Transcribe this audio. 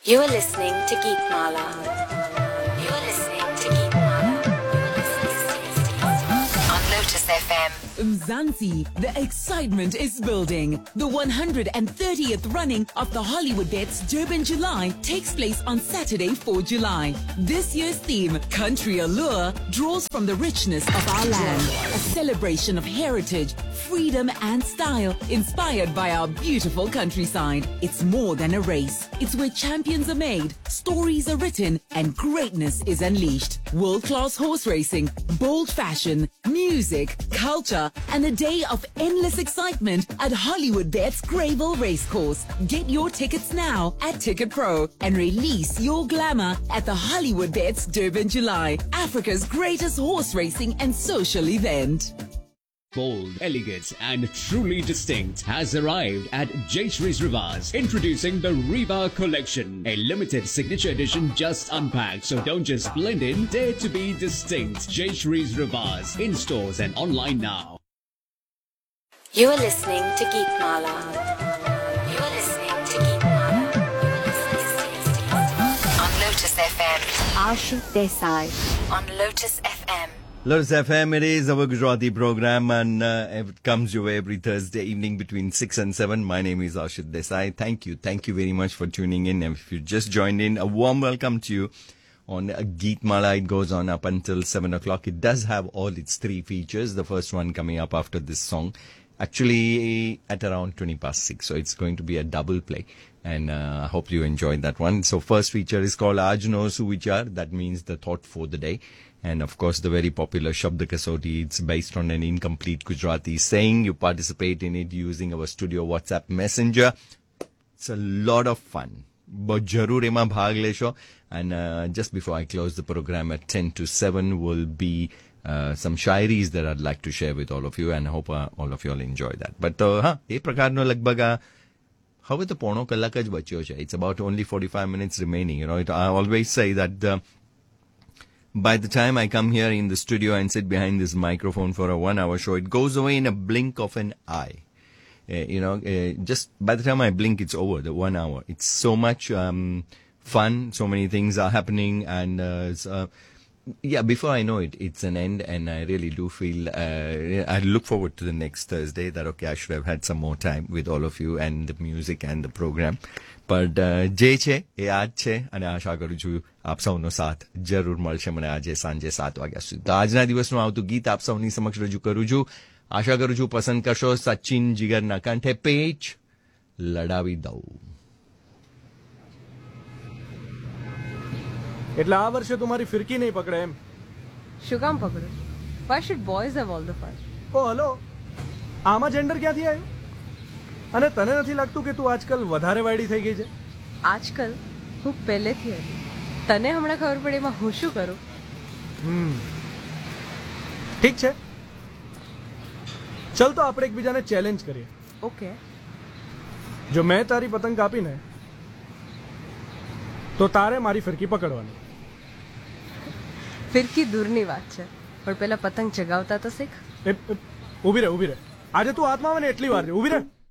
You are listening to Geetmala. You are listening to Geetmala. On Lotus FM. Mzansi, the excitement is building. The 130th running of the Hollywood Dates Durban July takes place on Saturday, 4 July. This year's theme, Country Allure, draws from the richness of our land. A celebration of heritage, freedom and style, inspired by our beautiful countryside. It's more than a race. It's where champions are made, stories are written, and greatness is unleashed. World-class horse racing, bold fashion, music, culture, and a day of endless excitement at Hollywood Dates Greyville Racecourse. Get your tickets now at Ticket Pro and release your glamour at the Hollywood Dates Durban July, Africa's greatest horse racing and social event. Bold, elegant and truly distinct has arrived at Jayashree's Rivas, introducing the Riva Collection, a limited signature edition just unpacked. So don't just blend in, dare to be distinct. Jayashree's Rivas, in stores and online now. You are listening to Geetmala. You are listening to Geetmala. On Lotus FM. Ashu Desai. On Lotus FM. Lotus FM, it is our Gujarati program, and it comes your way every Thursday evening between 6 and 7. My name is Ashit Desai. Thank you very much for tuning in. And if you just joined in, a warm welcome to you on Geetmala. It goes on up until 7 o'clock. It does have all its three features. The first one coming up after this song, actually at around 20 past 6. So it's going to be a double play. And I hope you enjoyed that one. So first feature is called Aaj No Suvichar. That means the thought for the day. And of course, the very popular Shabd Kasoti. It's based on an incomplete Gujarati saying. You participate in it using our studio WhatsApp messenger. It's a lot of fun. But jarur ema bhag lesho. And just before I close the program at 10 to 7 will be some shairis that I'd like to share with all of you. And I hope all of you all enjoy that. But e prakarno lagbag હવે તો પોણો કલાક જ બચ્યો છે. It's about only 45 minutes remaining. You know, I always say that by the time I come here in the studio and sit behind this microphone for a 1 hour show, it goes away in a blink of an eye. Just by the time I blink, it's over, the 1 hour. It's so much fun. So many things are happening. And before I know it, it's an end. And I really do feel, I look forward to the next Thursday that, okay, I should have had some more time with all of you and the music and the program. But જે છે એ આજ છે અને આશા કરું છું આપ સૌનો સાથ જરૂર મળશે મને આજે સાંજે 7 વાગ્યા સુધી. તો આજના દિવસનું આવતું ગીત આપ સૌની સમક્ષ રજૂ કરું છું. આશા કરું છું પસંદ કરશો. સચિન જીગરના કંઠે પેચ લડાવી દઉં. એટલે આ વર્ષે તમારી ફિરકી નહીં પકડે એમ? શું કામ પકડે? Why should boys have all the fun? O hello, આમાં જેન્ડર ક્યાંથી આવ્યું? અને તને નથી લાગતું કે તું આજકાલ વધારે વાયડી થઈ ગઈ છે? આજકાલ હું પહેલેથી હતી. તને હમણાં ખબર પડે એમાં હું શું કરું? ઠીક છે, ચલ તો આપણે એકબીજાને ચેલેન્જ કરીએ. ઓકે. જો મેં તારી પતંગ કાપી ને તો તારે મારી ફિરકી પકડવાની. ફિરકી દૂરની વાત છે, પણ પેલા પતંગ ચગાવતા તો શીખ. ઊભી રહે. આજે તું હાથમાં આવે ને એટલી વાર છે. ઊભી રહે.